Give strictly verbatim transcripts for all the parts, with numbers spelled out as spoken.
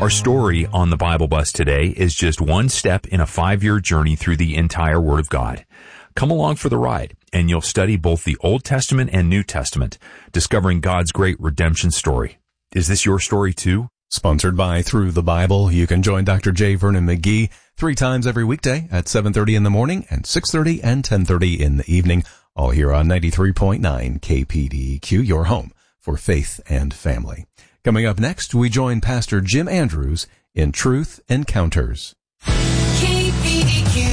Our story on the Bible Bus today is just one step in a five-year journey through the entire Word of God. Come along for the ride, and you'll study both the Old Testament and New Testament, discovering God's great redemption story. Is this your story too? Sponsored by Through the Bible, you can join Doctor J. Vernon McGee three times every weekday at seven thirty in the morning and six thirty and ten thirty in the evening, all here on ninety-three point nine K P D Q, your home for faith and family. Coming up next, we join Pastor Jim Andrews in Truth Encounters. K P D Q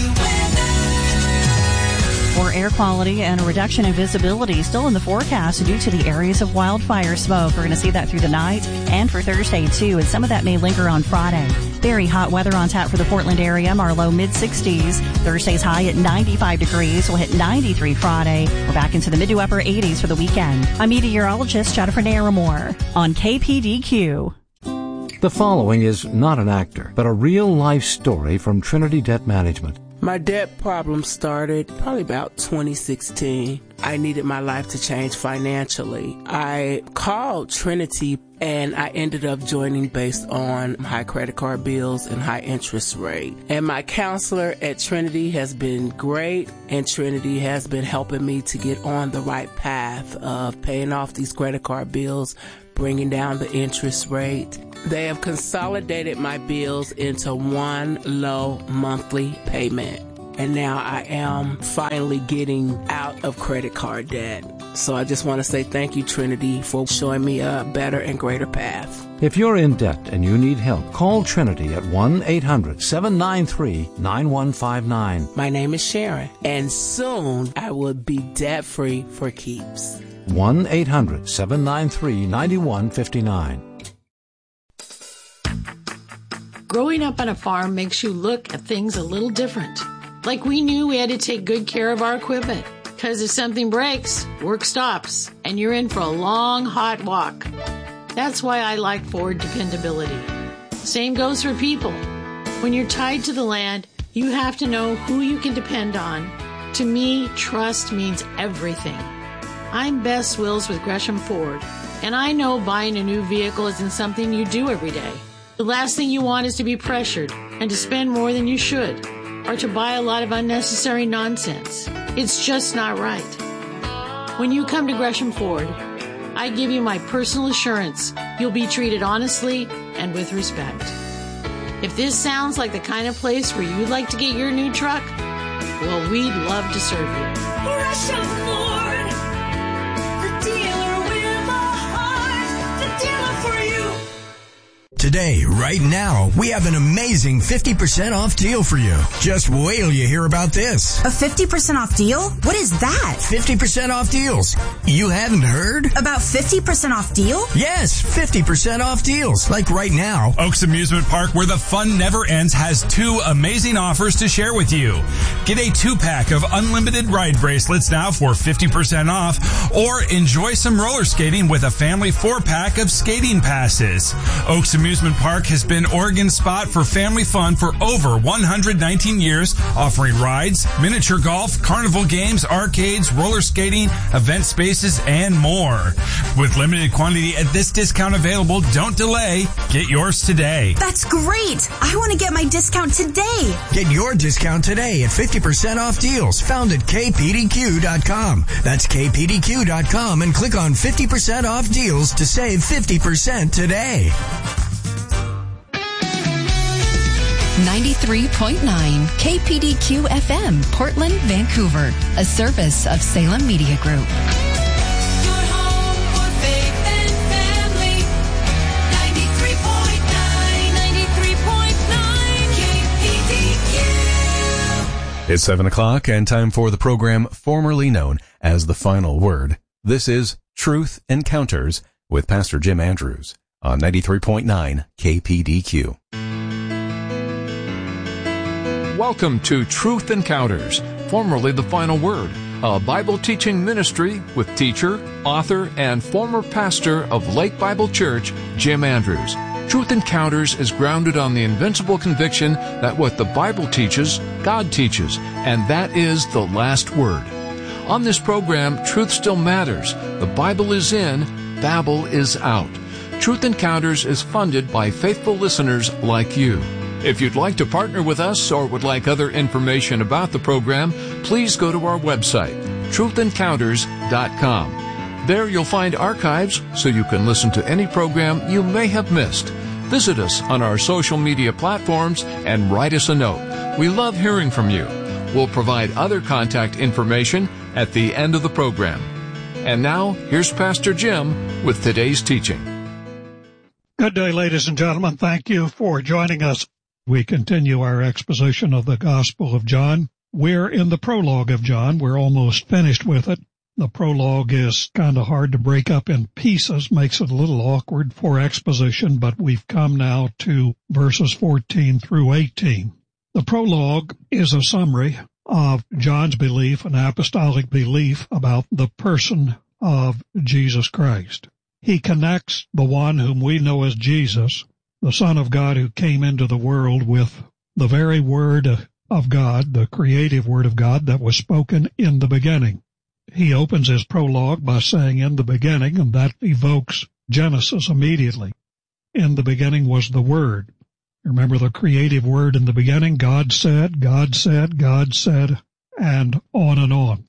Poor air quality and a reduction in visibility still in the forecast due to the areas of wildfire smoke. We're going to see that through the night and for Thursday too, and some of that may linger on Friday. Very hot weather on tap for the Portland area. Our low mid sixties. Thursday's high at ninety-five degrees. We'll hit ninety-three Friday. We're back into the mid to upper eighties for the weekend. I'm meteorologist Jennifer Naramore on K P D Q. The following is not an actor, but a real-life story from Trinity Debt Management. My debt problem started probably about twenty sixteen. I needed my life to change financially. I called Trinity and I ended up joining based on high credit card bills and high interest rate. And my counselor at Trinity has been great, and Trinity has been helping me to get on the right path of paying off these credit card bills, bringing down the interest rate. They have consolidated my bills into one low monthly payment. And now I am finally getting out of credit card debt. So I just want to say thank you, Trinity, for showing me a better and greater path. If you're in debt and you need help, call Trinity at one eight hundred seven nine three nine one five nine. My name is Sharon, and soon I will be debt-free for keeps. one eight hundred seven nine three nine one five nine. Growing up on a farm makes you look at things a little different. Like we knew we had to take good care of our equipment, because if something breaks, work stops, and you're in for a long, hot walk. That's why I like Ford dependability. Same goes for people. When you're tied to the land, you have to know who you can depend on. To me, trust means everything. I'm Bess Wills with Gresham Ford, and I know buying a new vehicle isn't something you do every day. The last thing you want is to be pressured and to spend more than you should, or to buy a lot of unnecessary nonsense. It's just not right. When you come to Gresham Ford, I give you my personal assurance you'll be treated honestly and with respect. If this sounds like the kind of place where you'd like to get your new truck, well, we'd love to serve you. Gresham Ford, the dealer with a heart, the dealer for you. Today, right now, we have an amazing fifty percent off deal for you. Just wait till you hear about this. A fifty percent off deal? What is that? fifty percent off deals. You haven't heard? About fifty percent off deal? Yes, fifty percent off deals. Like right now. Oaks Amusement Park, where the fun never ends, has two amazing offers to share with you. Get a two-pack of unlimited ride bracelets now for fifty percent off, or enjoy some roller skating with a family four-pack of skating passes. Oaks Amusement Park has been Oregon's spot for family fun for over one hundred nineteen years, offering rides, miniature golf, carnival games, arcades, roller skating, event spaces, and more. With limited quantity at this discount available, don't delay. Get yours today. That's great. I want to get my discount today. Get your discount today at fifty percent off deals found at K P D Q dot com. That's K P D Q dot com and click on fifty percent off deals to save fifty percent today. ninety-three point nine K P D Q F M, Portland, Vancouver, a service of Salem Media Group. Your home for faith and family. ninety-three point nine, ninety-three point nine K P D Q. It's seven o'clock and time for the program formerly known as The Final Word. This is Truth Encounters with Pastor Jim Andrews on ninety-three point nine K P D Q. Welcome to Truth Encounters, formerly The Final Word, a Bible teaching ministry with teacher, author, and former pastor of Lake Bible Church, Jim Andrews. Truth Encounters is grounded on the invincible conviction that what the Bible teaches, God teaches, and that is the last word. On this program, truth still matters. The Bible is in, Babel is out. Truth Encounters is funded by faithful listeners like you. If you'd like to partner with us or would like other information about the program, please go to our website, truth encounters dot com. There you'll find archives so you can listen to any program you may have missed. Visit us on our social media platforms and write us a note. We love hearing from you. We'll provide other contact information at the end of the program. And now, here's Pastor Jim with today's teaching. Good day, ladies and gentlemen. Thank you for joining us. We continue our exposition of the Gospel of John. We're in the prologue of John. We're almost finished with it. The prologue is kind of hard to break up in pieces, makes it a little awkward for exposition, but we've come now to verses fourteen through eighteen. The prologue is a summary of John's belief, an apostolic belief about the person of Jesus Christ. He connects the one whom we know as Jesus, the Son of God who came into the world, with the very Word of God, the creative Word of God that was spoken in the beginning. He opens his prologue by saying, in the beginning, and that evokes Genesis immediately. In the beginning was the Word. Remember the creative Word in the beginning? God said, God said, God said, and on and on.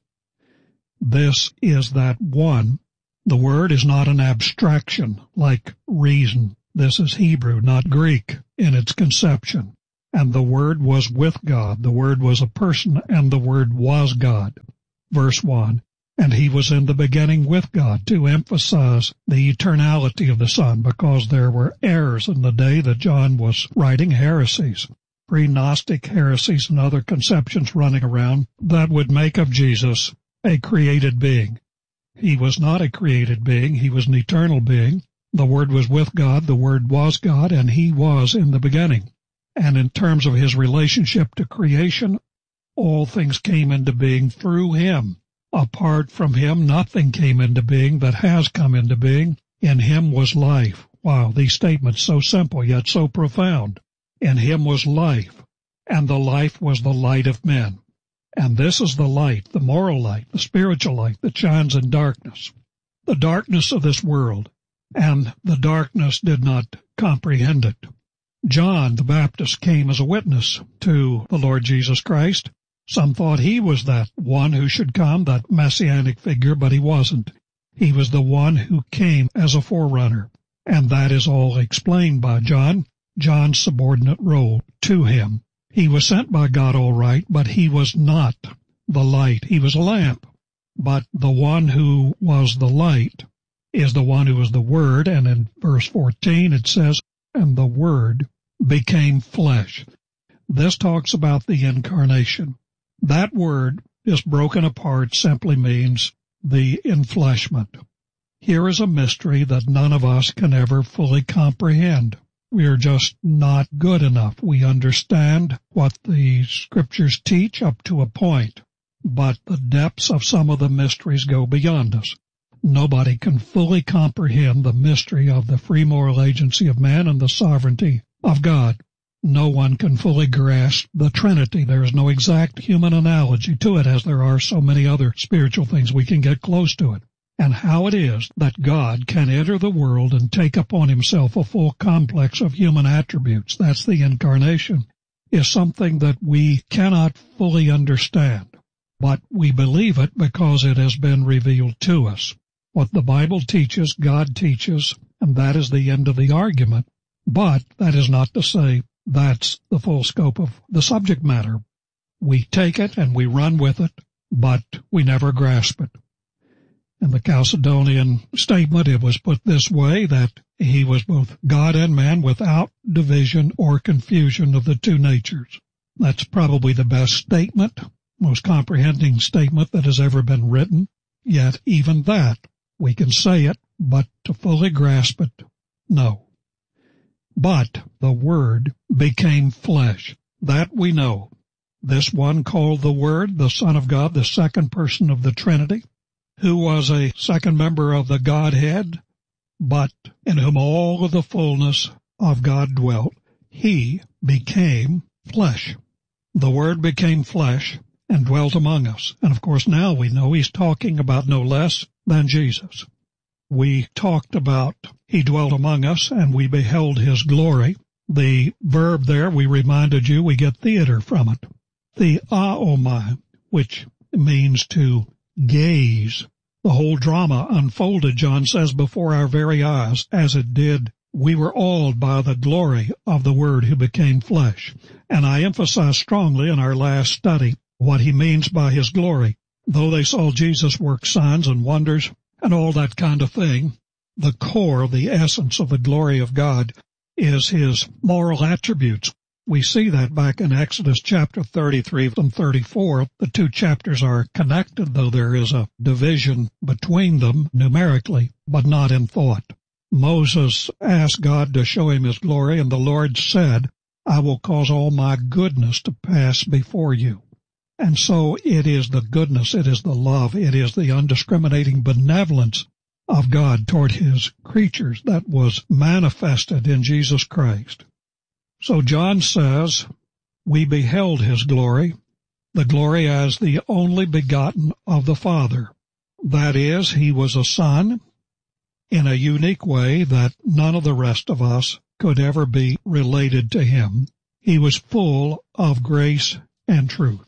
This is that one. The Word is not an abstraction like reason. This is Hebrew, not Greek, in its conception. And the Word was with God. The Word was a person, and the Word was God. Verse one, and he was in the beginning with God, to emphasize the eternality of the Son, because there were errors in the day that John was writing, heresies, pre-Gnostic heresies and other conceptions running around that would make of Jesus a created being. He was not a created being. He was an eternal being. The Word was with God, the Word was God, and he was in the beginning. And in terms of his relationship to creation, all things came into being through him. Apart from him, nothing came into being that has come into being. In him was life. Wow, these statements so simple yet so profound. In him was life, and the life was the light of men. And this is the light, the moral light, the spiritual light that shines in darkness. The darkness of this world. And the darkness did not comprehend it. John the Baptist came as a witness to the Lord Jesus Christ. Some thought he was that one who should come, that messianic figure, but he wasn't. He was the one who came as a forerunner. And that is all explained by John, John's subordinate role to him. He was sent by God all right, but he was not the light. He was a lamp. But the one who was the light is the one who was the Word, and in verse fourteen it says, and the Word became flesh. This talks about the incarnation. That word, just broken apart, simply means the enfleshment. Here is a mystery that none of us can ever fully comprehend. We are just not good enough. We understand what the Scriptures teach up to a point, but the depths of some of the mysteries go beyond us. Nobody can fully comprehend the mystery of the free moral agency of man and the sovereignty of God. No one can fully grasp the Trinity. There is no exact human analogy to it, as there are so many other spiritual things. We can get close to it. And how it is that God can enter the world and take upon himself a full complex of human attributes, that's the incarnation, is something that we cannot fully understand. But we believe it because it has been revealed to us. What the Bible teaches, God teaches, and that is the end of the argument. But that is not to say that's the full scope of the subject matter. We take it and we run with it, but we never grasp it. In the Chalcedonian statement, it was put this way, that he was both God and man without division or confusion of the two natures. That's probably the best statement, most comprehending statement that has ever been written. Yet even that, we can say it, but to fully grasp it, no. But the Word became flesh. That we know. This one called the Word, the Son of God, the second person of the Trinity, who was a second member of the Godhead, but in whom all of the fullness of God dwelt, he became flesh. The Word became flesh and dwelt among us. And of course now we know he's talking about no less than Jesus. We talked about He dwelt among us, and we beheld his glory. The verb there, we reminded you, we get theater from it. Theaomai, which means to gaze. The whole drama unfolded, John says, before our very eyes, as it did. We were awed by the glory of the Word who became flesh. And I emphasized strongly in our last study what he means by his glory. Though they saw Jesus work signs and wonders and all that kind of thing, the core, the essence of the glory of God is his moral attributes. We see that back in Exodus chapter thirty-three and thirty-four. The two chapters are connected, though there is a division between them numerically, but not in thought. Moses asked God to show him his glory, and the Lord said, I will cause all my goodness to pass before you. And so it is the goodness, it is the love, it is the undiscriminating benevolence of God toward his creatures that was manifested in Jesus Christ. So John says, we beheld his glory, the glory as the only begotten of the Father. That is, he was a son in a unique way that none of the rest of us could ever be related to him. He was full of grace and truth.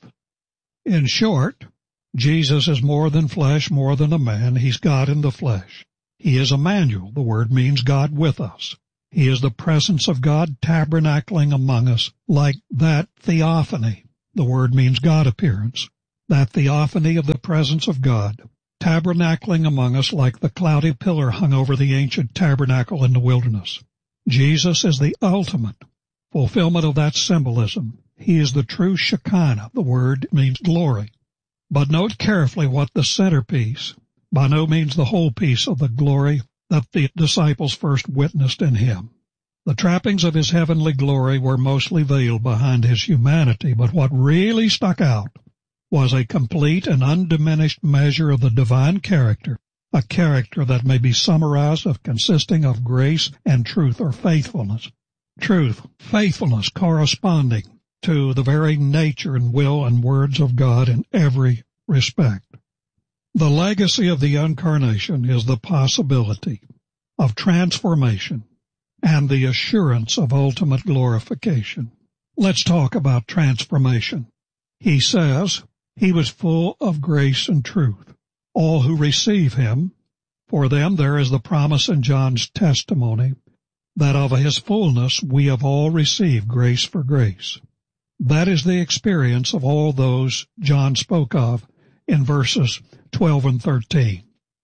In short, Jesus is more than flesh, more than a man. He's God in the flesh. He is Emmanuel. The word means God with us. He is the presence of God tabernacling among us, like that theophany. The word means God appearance. That theophany of the presence of God, tabernacling among us like the cloudy pillar hung over the ancient tabernacle in the wilderness. Jesus is the ultimate fulfillment of that symbolism. He is the true Shekinah. The word means glory. But note carefully what the centerpiece, by no means the whole piece of the glory that the disciples first witnessed in him. The trappings of his heavenly glory were mostly veiled behind his humanity, but what really stuck out was a complete and undiminished measure of the divine character, a character that may be summarized as consisting of grace and truth or faithfulness. Truth, faithfulness corresponding to the very nature and will and words of God in every respect. The legacy of the Incarnation is the possibility of transformation and the assurance of ultimate glorification. Let's talk about transformation. He says, he was full of grace and truth. All who receive him, for them there is the promise in John's testimony that of his fullness we have all received grace for grace. That is the experience of all those John spoke of in verses twelve and thirteen.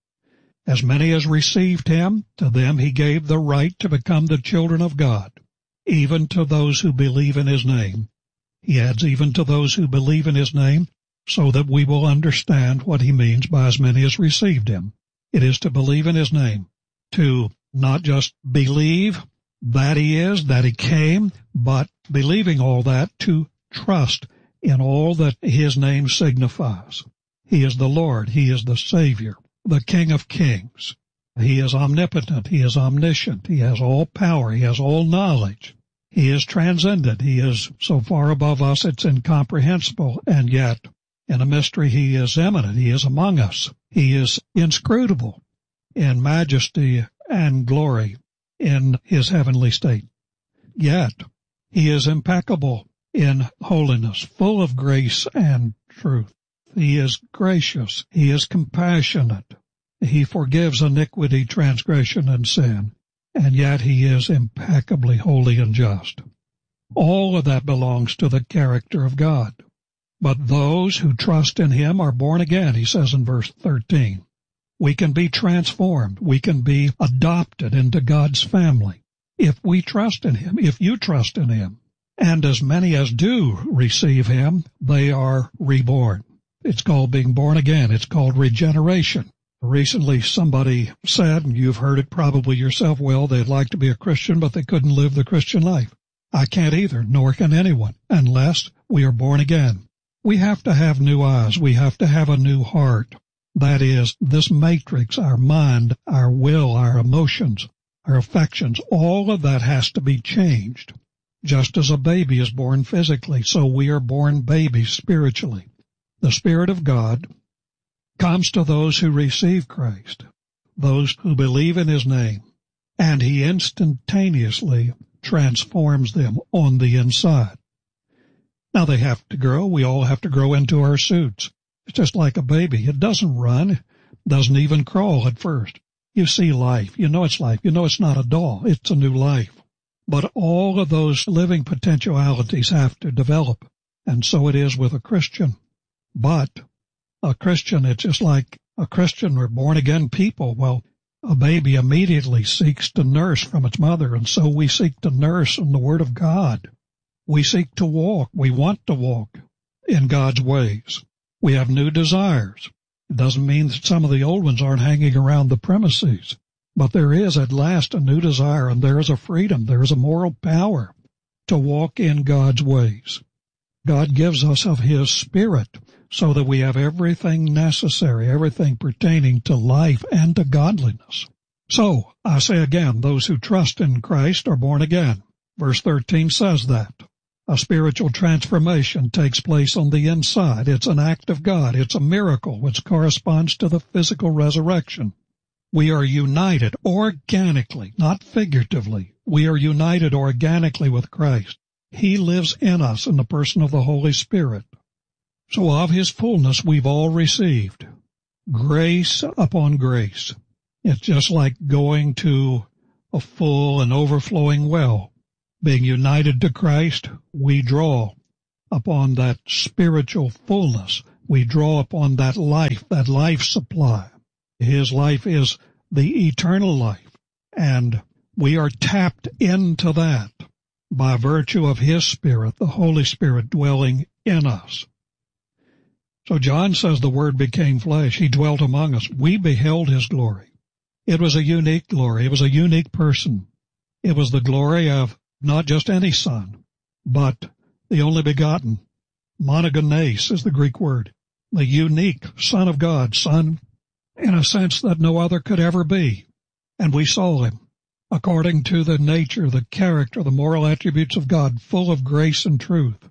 As many as received him, to them he gave the right to become the children of God, even to those who believe in his name. He adds, even to those who believe in his name, so that we will understand what he means by as many as received him. It is to believe in his name, to not just believe that he is, that he came, but believing all that, to trust in all that his name signifies. He is the Lord. He is the Savior, the King of Kings. He is omnipotent. He is omniscient. He has all power. He has all knowledge. He is transcendent. He is so far above us it's incomprehensible, and yet in a mystery he is immanent. He is among us. He is inscrutable in majesty and glory in his heavenly state. Yet he is impeccable in holiness, full of grace and truth. He is gracious. He is compassionate. He forgives iniquity, transgression, and sin. And yet he is impeccably holy and just. All of that belongs to the character of God. But those who trust in him are born again, he says in verse thirteen. We can be transformed. We can be adopted into God's family if we trust in him, if you trust in him. And as many as do receive him, they are reborn. It's called being born again. It's called regeneration. Recently somebody said, and you've heard it probably yourself, well, they'd like to be a Christian, but they couldn't live the Christian life. I can't either, nor can anyone, unless we are born again. We have to have new eyes. We have to have a new heart. That is, this matrix, our mind, our will, our emotions, our affections, all of that has to be changed. Just as a baby is born physically, so we are born babies spiritually. The Spirit of God comes to those who receive Christ, those who believe in his name, and he instantaneously transforms them on the inside. Now they have to grow. We all have to grow into our suits. It's just like a baby. It doesn't run, doesn't even crawl at first. You see life. You know it's life. You know it's not a doll. It's a new life. But all of those living potentialities have to develop, and so it is with a Christian. But a Christian, it's just like a Christian or born-again people. Well, a baby immediately seeks to nurse from its mother, and so we seek to nurse in the Word of God. We seek to walk. We want to walk in God's ways. We have new desires. It doesn't mean that some of the old ones aren't hanging around the premises, but there is at last a new desire, and there is a freedom, there is a moral power to walk in God's ways. God gives us of His Spirit so that we have everything necessary, everything pertaining to life and to godliness. So, I say again, those who trust in Christ are born again. Verse thirteen says that. A spiritual transformation takes place on the inside. It's an act of God. It's a miracle which corresponds to the physical resurrection. We are united organically, not figuratively. We are united organically with Christ. He lives in us in the person of the Holy Spirit. So of His fullness we've all received. Grace upon grace. It's just like going to a full and overflowing well. Being united to Christ, we draw upon that spiritual fullness. We draw upon that life, that life supply. His life is the eternal life, and we are tapped into that by virtue of His Spirit, the Holy Spirit dwelling in us. So John says the Word became flesh. He dwelt among us. We beheld His glory. It was a unique glory. It was a unique person. It was the glory of not just any son, but the only begotten. Monogenes is the Greek word. The unique Son of God, Son in a sense that no other could ever be. And we saw Him according to the nature, the character, the moral attributes of God, full of grace and truth.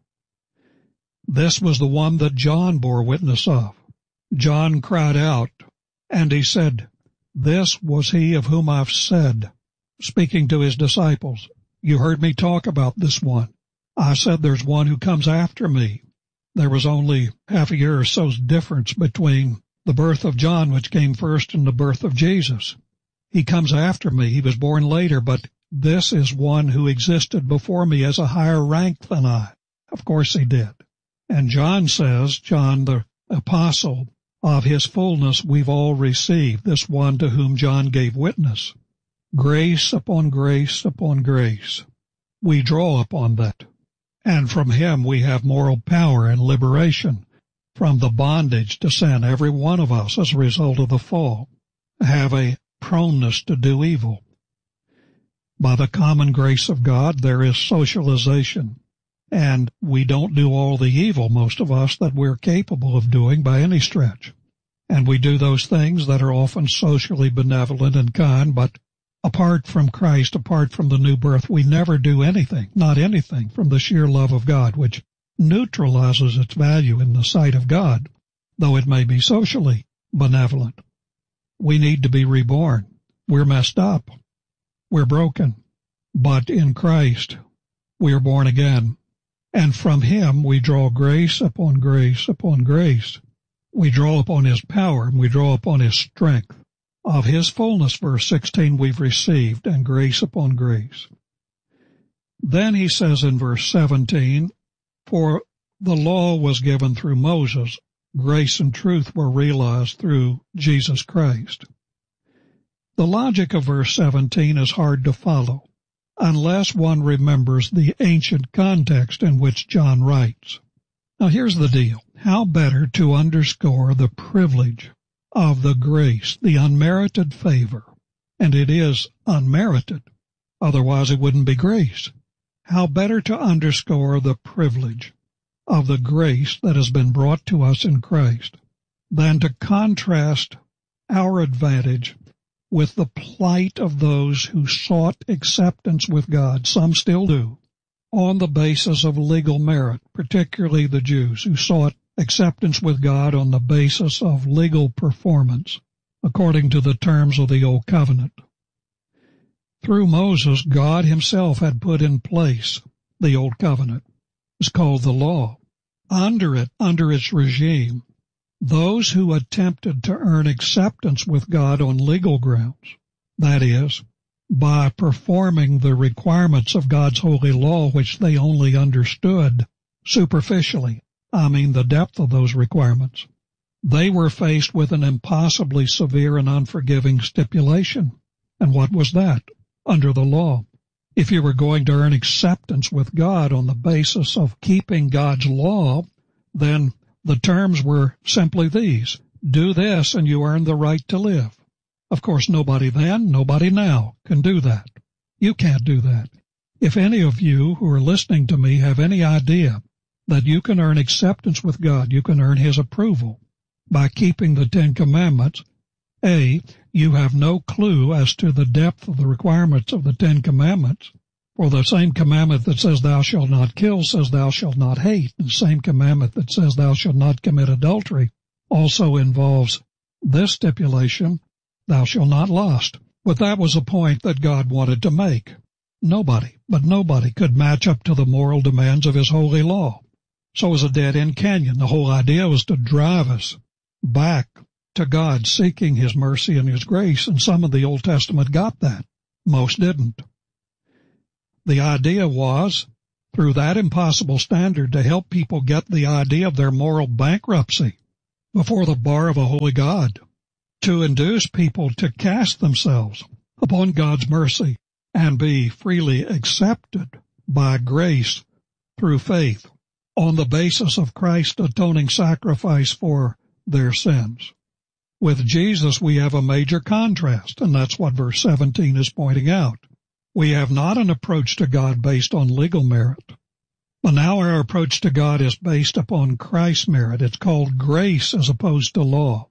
This was the one that John bore witness of. John cried out, and he said, "This was He of whom I've said," speaking to his disciples, "You heard me talk about this one. I said there's one who comes after me." There was only half a year or so's difference between the birth of John, which came first, and the birth of Jesus. He comes after me. He was born later, but this is one who existed before me as a higher rank than I. Of course he did. And John says, John the apostle, of His fullness we've all received, this one to whom John gave witness. Grace upon grace upon grace. We draw upon that. And from Him we have moral power and liberation from the bondage to sin. Every one of us, as a result of the fall, have a proneness to do evil. By the common grace of God, there is socialization, and we don't do all the evil, most of us, that we're capable of doing by any stretch. And we do those things that are often socially benevolent and kind, but apart from Christ, apart from the new birth, we never do anything, not anything, from the sheer love of God, which neutralizes its value in the sight of God, though it may be socially benevolent. We need to be reborn. We're messed up. We're broken. But in Christ, we are born again. And from Him we draw grace upon grace upon grace. We draw upon His power, and we draw upon His strength. Of His fullness, verse sixteen, we've received, and grace upon grace. Then he says in verse seventeen, for the law was given through Moses, grace and truth were realized through Jesus Christ. The logic of verse seventeen is hard to follow, unless one remembers the ancient context in which John writes. Now here's the deal. How better to underscore the privilege of the grace, the unmerited favor, and it is unmerited, otherwise it wouldn't be grace. How better to underscore the privilege of the grace that has been brought to us in Christ than to contrast our advantage with the plight of those who sought acceptance with God, some still do, on the basis of legal merit, particularly the Jews who sought acceptance with God on the basis of legal performance, according to the terms of the Old Covenant. Through Moses, God himself had put in place the Old Covenant. It's called the law. Under it, under its regime, those who attempted to earn acceptance with God on legal grounds, that is, by performing the requirements of God's holy law, which they only understood superficially, I mean the depth of those requirements, they were faced with an impossibly severe and unforgiving stipulation. And what was that? Under the law, if you were going to earn acceptance with God on the basis of keeping God's law, then the terms were simply these: do this and you earn the right to live. Of course, nobody then, nobody now can do that. You can't do that. If any of you who are listening to me have any idea that you can earn acceptance with God, you can earn His approval by keeping the Ten Commandments, A, you have no clue as to the depth of the requirements of the Ten Commandments. For the same commandment that says thou shalt not kill says thou shalt not hate. The same commandment that says thou shalt not commit adultery also involves this stipulation, thou shalt not lust. But that was a point that God wanted to make. Nobody, but nobody could match up to the moral demands of His holy law. So it was a dead-end canyon. The whole idea was to drive us back to God, seeking His mercy and His grace, and some of the Old Testament got that. Most didn't. The idea was, through that impossible standard, to help people get the idea of their moral bankruptcy before the bar of a holy God, to induce people to cast themselves upon God's mercy and be freely accepted by grace through faith on the basis of Christ's atoning sacrifice for their sins. With Jesus, we have a major contrast, and that's what verse seventeen is pointing out. We have not an approach to God based on legal merit, but now our approach to God is based upon Christ's merit. It's called grace as opposed to law.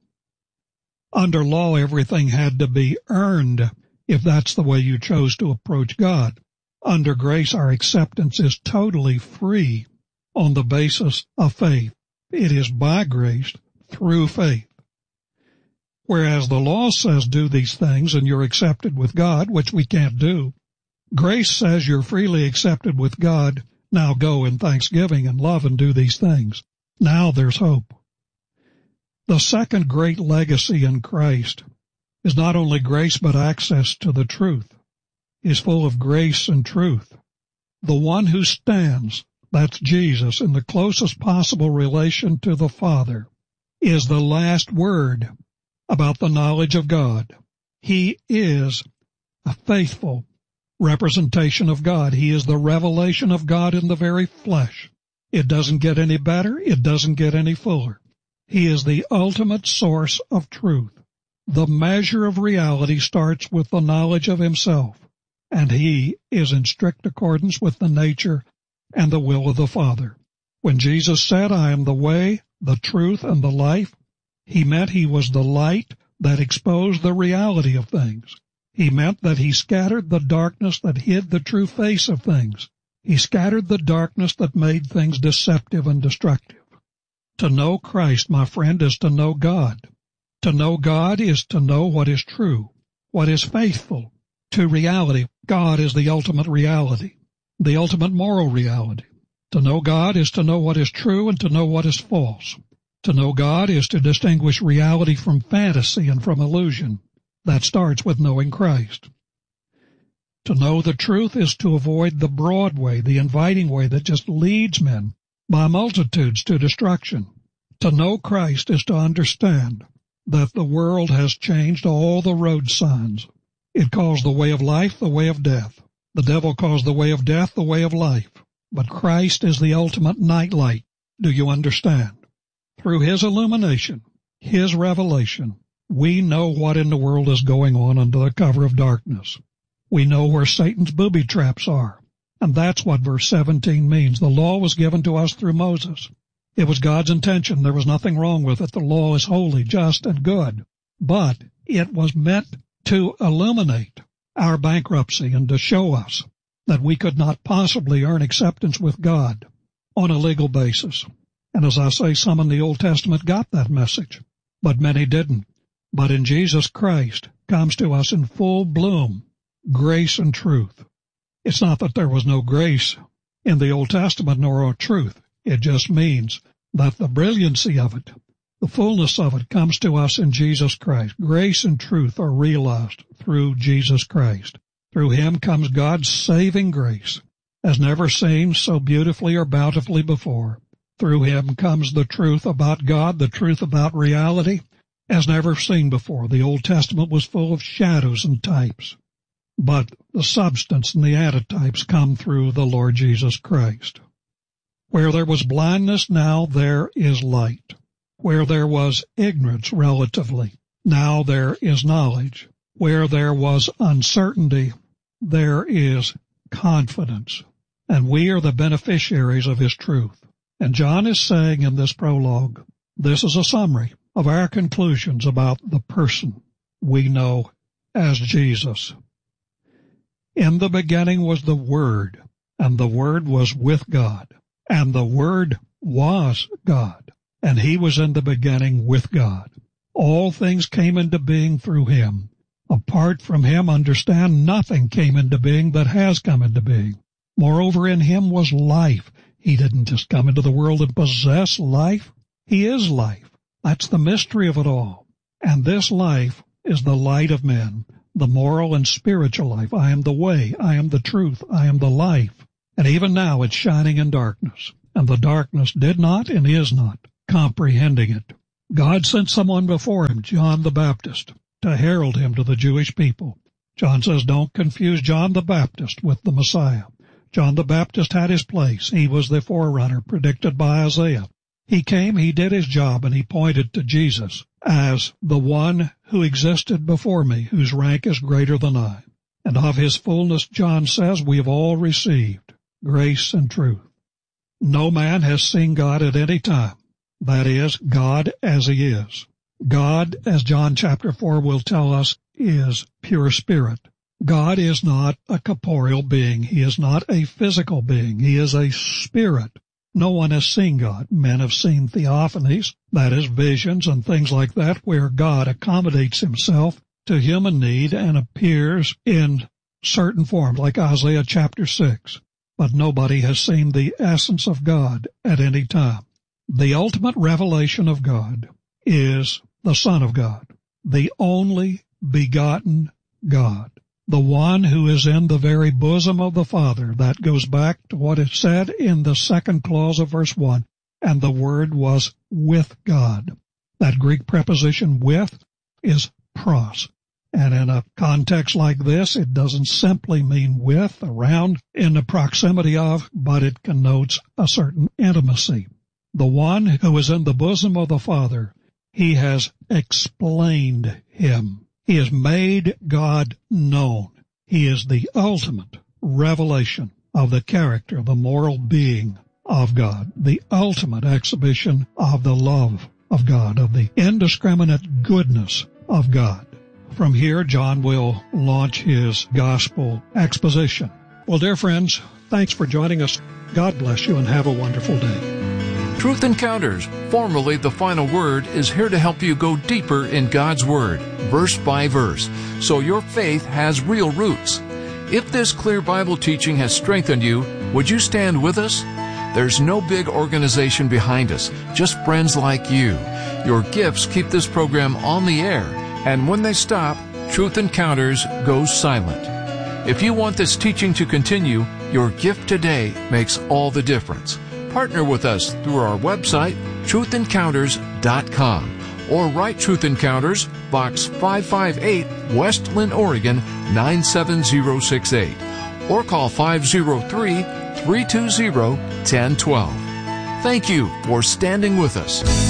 Under law, everything had to be earned if that's the way you chose to approach God. Under grace, our acceptance is totally free on the basis of faith. It is by grace through faith. Whereas the law says do these things and you're accepted with God, which we can't do. Grace says you're freely accepted with God. Now go in thanksgiving and love and do these things. Now there's hope. The second great legacy in Christ is not only grace but access to the truth. He's full of grace and truth. The one who stands, that's Jesus, in the closest possible relation to the Father, is the last word about the knowledge of God. He is a faithful representation of God. He is the revelation of God in the very flesh. It doesn't get any better. It doesn't get any fuller. He is the ultimate source of truth. The measure of reality starts with the knowledge of Himself, and He is in strict accordance with the nature and the will of the Father. When Jesus said, I am the way, the truth, and the life, He meant He was the light that exposed the reality of things. He meant that He scattered the darkness that hid the true face of things. He scattered the darkness that made things deceptive and destructive. To know Christ, my friend, is to know God. To know God is to know what is true, what is faithful to reality. God is the ultimate reality, the ultimate moral reality. To know God is to know what is true and to know what is false. To know God is to distinguish reality from fantasy and from illusion. That starts with knowing Christ. To know the truth is to avoid the broad way, the inviting way that just leads men by multitudes to destruction. To know Christ is to understand that the world has changed all the road signs. It calls the way of life the way of death. The devil calls the way of death the way of life. But Christ is the ultimate nightlight. Do you understand? Through His illumination, His revelation, we know what in the world is going on under the cover of darkness. We know where Satan's booby traps are. And that's what verse seventeen means. The law was given to us through Moses. It was God's intention. There was nothing wrong with it. The law is holy, just, and good. But it was meant to illuminate our bankruptcy and to show us that we could not possibly earn acceptance with God on a legal basis. And as I say, some in the Old Testament got that message, but many didn't. But in Jesus Christ comes to us in full bloom grace and truth. It's not that there was no grace in the Old Testament nor truth. It just means that the brilliancy of it, the fullness of it, comes to us in Jesus Christ. Grace and truth are realized through Jesus Christ. Through Him comes God's saving grace, as never seen so beautifully or bountifully before. Through Him comes the truth about God, the truth about reality, as never seen before. The Old Testament was full of shadows and types, but the substance and the antitypes come through the Lord Jesus Christ. Where there was blindness, now there is light. Where there was ignorance relatively, now there is knowledge. Where there was uncertainty, there is confidence. And we are the beneficiaries of His truth. And John is saying in this prologue, this is a summary of our conclusions about the person we know as Jesus. In the beginning was the Word, and the Word was with God, and the Word was God, and He was in the beginning with God. All things came into being through Him. Apart from Him, understand, nothing came into being that has come into being. Moreover, in Him was life. He didn't just come into the world and possess life. He is life. That's the mystery of it all. And this life is the light of men, the moral and spiritual life. I am the way. I am the truth. I am the life. And even now it's shining in darkness. And the darkness did not and is not comprehending it. God sent someone before Him, John the Baptist, to herald Him to the Jewish people. John says, don't confuse John the Baptist with the Messiah. John the Baptist had his place. He was the forerunner predicted by Isaiah. He came, he did his job, and he pointed to Jesus as the one who existed before me, whose rank is greater than I. And of His fullness, John says, we have all received grace and truth. No man has seen God at any time. That is, God as He is. God, as John chapter four will tell us, is pure spirit. God is not a corporeal being. He is not a physical being. He is a spirit. No one has seen God. Men have seen theophanies, that is, visions and things like that, where God accommodates Himself to human need and appears in certain forms, like Isaiah chapter six. But nobody has seen the essence of God at any time. The ultimate revelation of God is the Son of God, the only begotten God, the one who is in the very bosom of the Father. That goes back to what it said in the second clause of verse one, and the Word was with God. That Greek preposition with is pros. And in a context like this, it doesn't simply mean with, around, in the proximity of, but it connotes a certain intimacy. The one who is in the bosom of the Father, He has explained Him. He has made God known. He is the ultimate revelation of the character, the moral being of God, the ultimate exhibition of the love of God, of the indiscriminate goodness of God. From here, John will launch his gospel exposition. Well, dear friends, thanks for joining us. God bless you and have a wonderful day. Truth Encounters, formerly The Final Word, is here to help you go deeper in God's Word, verse by verse, so your faith has real roots. If this clear Bible teaching has strengthened you, would you stand with us? There's no big organization behind us, just friends like you. Your gifts keep this program on the air, and when they stop, Truth Encounters goes silent. If you want this teaching to continue, your gift today makes all the difference. Partner with us through our website, truth encounters dot com, or write Truth Encounters, Box five five eight, West Linn, Oregon, nine seven zero six eight, or call five zero three, three two zero, one zero one two. Thank you for standing with us.